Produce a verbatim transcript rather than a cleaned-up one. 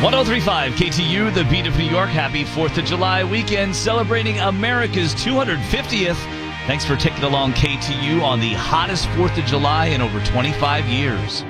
one oh three point five K T U, the beat of New York. Happy fourth of July weekend, celebrating America's two hundred fiftieth. Thanks for taking along K T U on the hottest fourth of July in over twenty-five years.